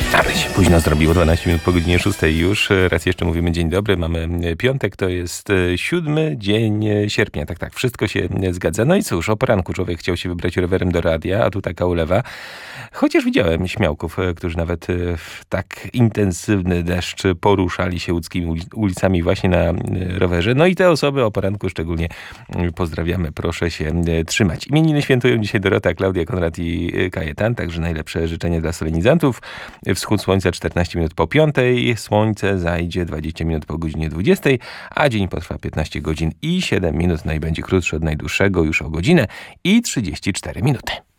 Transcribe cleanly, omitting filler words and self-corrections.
Ale się późno zrobiło, 12 minut po godzinie 6 już. Raz jeszcze mówimy dzień dobry. Mamy piątek, to jest 7 dzień sierpnia. Tak, wszystko się zgadza. No i cóż, o poranku człowiek chciał się wybrać rowerem do radia, a tu taka ulewa. Chociaż widziałem śmiałków, którzy nawet w tak intensywny deszcz poruszali się łódzkimi ulicami właśnie na rowerze. No i te osoby o poranku szczególnie pozdrawiamy. Proszę się trzymać. Imieniny świętują dzisiaj Dorota, Klaudia, Konrad i Kajetan. Także najlepsze życzenia dla solenizantów. Wschód słońca 14 minut po 5, słońce zajdzie 20 minut po godzinie 20, a dzień potrwa 15 godzin i 7 minut, no i będzie krótszy od najdłuższego już o godzinę i 34 minuty.